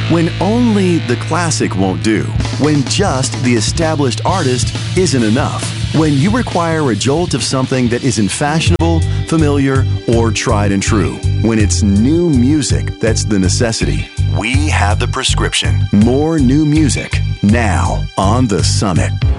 When only the classic won't do. When just the established artist isn't enough. When you require a jolt of something that isn't fashionable, familiar, or tried and true. When it's new music that's the necessity. We have the prescription. More new music now on The Summit.